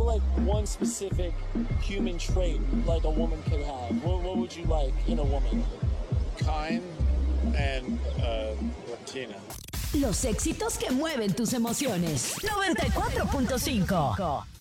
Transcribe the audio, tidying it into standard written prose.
like one specific human trait like a woman could have? What would you like in a woman? Kind and Latina. Los éxitos que mueven tus emociones. 94.5